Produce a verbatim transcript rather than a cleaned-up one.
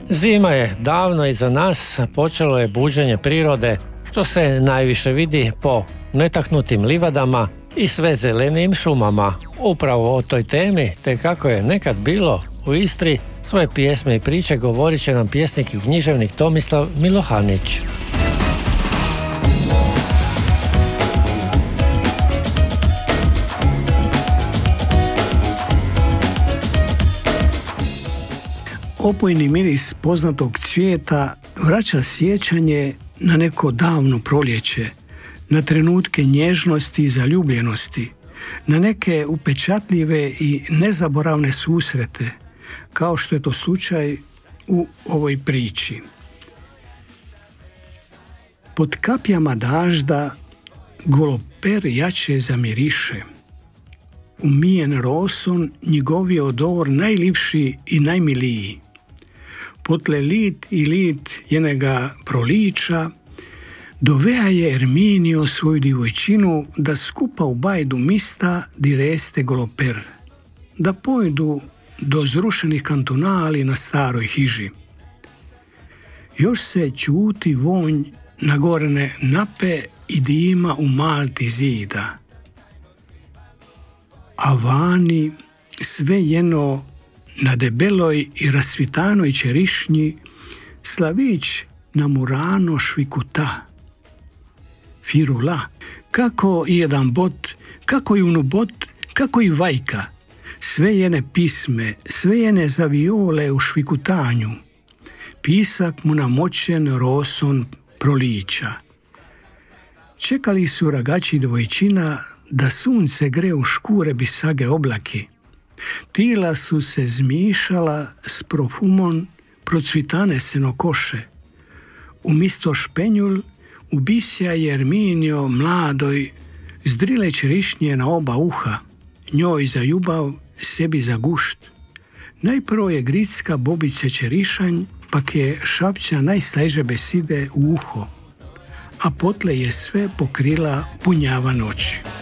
Zima je davno iza nas, počelo je buđenje prirode, što se najviše vidi po netaknutim livadama i sve zelenijim šumama. Upravo o toj temi, te kako je nekad bilo u Istri, svoje pjesme i priče govorit će nam pjesnik i književnik Tomislav Milohanić. Opojni miris poznatog cvijeta vraća sjećanje na neko davno proljeće, na trenutke nježnosti i zaljubljenosti, na neke upečatljive i nezaboravne susrete, kao što je to slučaj u ovoj priči. Pod kapljama dažda goloper jače zamiriše. Umijen roson njegovi odor najlipši i najmiliji. Potle lit i lit jenega proliča, dovea je Erminio svoju divojčinu da skupa u bajdu mista di reste goloper, da pojdu do zrušenih kantonali na staroj hiži. Još se čuti vonj nagorene nape i dima u malti zida, a vani sve jeno na debeloj i rasvitanoj čerišnji slavić na murano švikuta. Firula, kako i jedan bot, kako i unubot, kako i vajka, sve jene pisme, sve jene zaviole u švikutanju. Pisak mu namočen roson proliča. Čekali su ragači dvojčina da sunce gre u škure bisage oblaki. Tila su se zmišala s profumom procvitane senokoše. Umisto špenjul ubisja je Erminio mladoj zdrile čerišnje na oba uha, njoj za ljubav, sebi za gušt. Najprvo je gricka bobice čerišanj, pak je šapća najstajže beside u uho, a potle je sve pokrila punjava noći.